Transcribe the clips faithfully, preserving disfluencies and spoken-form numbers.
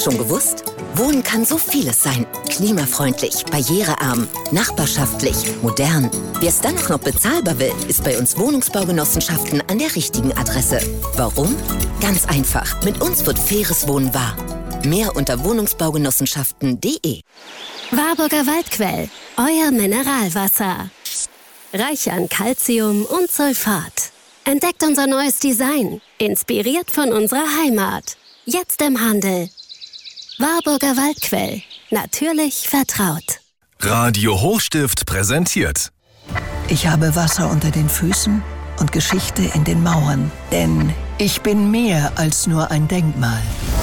Schon gewusst? Wohnen kann so vieles sein. Klimafreundlich, barrierearm, nachbarschaftlich, modern. Wer es dann auch noch bezahlbar will, ist bei uns Wohnungsbaugenossenschaften an der richtigen Adresse. Warum? Ganz einfach. Mit uns wird faires Wohnen wahr. Mehr unter wohnungsbaugenossenschaften punkt de. Warburger Waldquell, euer Mineralwasser. Reich an Calcium und Sulfat. Entdeckt unser neues Design, inspiriert von unserer Heimat. Jetzt im Handel. Warburger Waldquell, natürlich vertraut. Radio Hochstift präsentiert. Ich habe Wasser unter den Füßen und Geschichte in den Mauern. Denn ich bin mehr als nur ein Denkmal.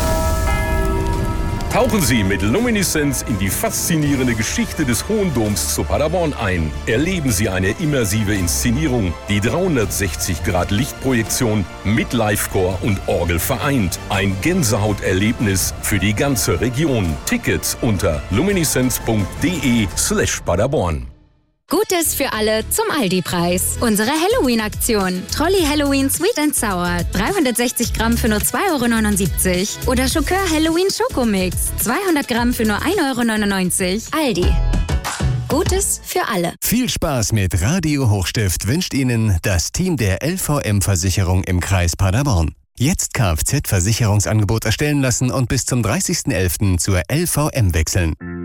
Tauchen Sie mit Luminescence in die faszinierende Geschichte des Hohen Doms zu Paderborn ein. Erleben Sie eine immersive Inszenierung, die dreihundertsechzig Grad Lichtprojektion mit Livecore und Orgel vereint. Ein Gänsehauterlebnis für die ganze Region. Tickets unter luminescence punkt de slash Paderborn. Gutes für alle zum Aldi-Preis. Unsere Halloween-Aktion. Trolli Halloween Sweet and Sour. dreihundertsechzig Gramm für nur zwei Euro neunundsiebzig. Oder Schokör Halloween Schokomix. zweihundert Gramm für nur ein Euro neunundneunzig. Aldi. Gutes für alle. Viel Spaß mit Radio Hochstift wünscht Ihnen das Team der L V M-Versicherung im Kreis Paderborn. Jetzt Kfz-Versicherungsangebot erstellen lassen und bis zum dreißigsten elften zur L V M wechseln.